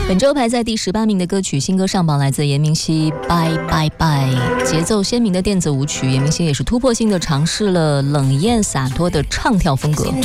本周排在第18名的歌曲新歌上榜，来自严明熙《拜拜拜》，节奏鲜明的电子舞曲。严明熙也是突破性的尝试了冷艳洒脱的唱跳风格。